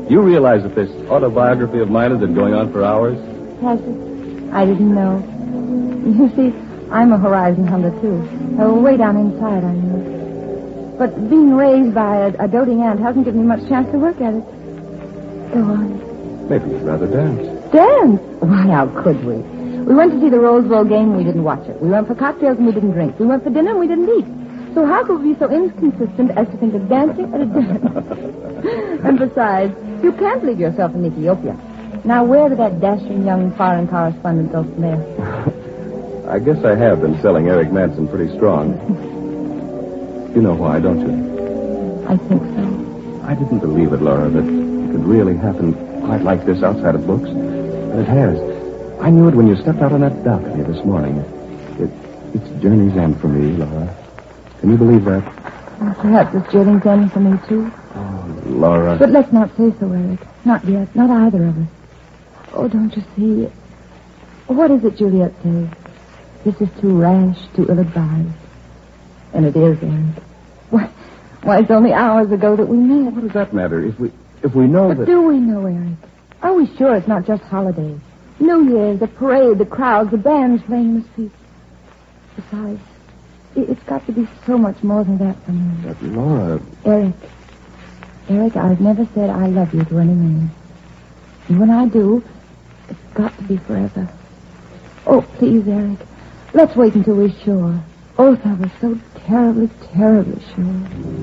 You realize that this autobiography of mine has been going on for hours? Has it? I didn't know. You see, I'm a horizon hunter, too. Way down inside, I know. But being raised by a doting aunt hasn't given me much chance to work at it. Go on. Maybe you'd rather dance. Dance? Why, how could we? We went to see the Rose Bowl game and we didn't watch it. We went for cocktails and we didn't drink. We went for dinner and we didn't eat. So how could we be so inconsistent as to think of dancing at a dinner? And besides, you can't leave yourself in Ethiopia. Now, where did that dashing young foreign correspondent go from there? I guess I have been selling Eric Manson pretty strong. You know why, don't you? I think so. I didn't believe it, Laura, that it could really happen quite like this outside of books. But it has. I knew it when you stepped out on that balcony this morning. It's journey's end for me, Laura. Can you believe that? Well, perhaps it's journey's end for me, too. Oh, Laura. But let's not say so, Eric. Not yet. Not either of us. Oh, don't you see? What is it Juliet says? This is too rash, too ill-advised. And it is, Eric. Why, it's only hours ago that we met. What does that matter? If we know but that... do we know, Eric? Are we sure it's not just holidays? New Year's, the parade, the crowds, the bands playing the streets. Besides, it's got to be so much more than that for me. But, Laura... Eric, I've never said I love you to any man. And when I do, it's got to be forever. Oh, please, Eric, let's wait until we're sure. Both of us so terribly, terribly sure.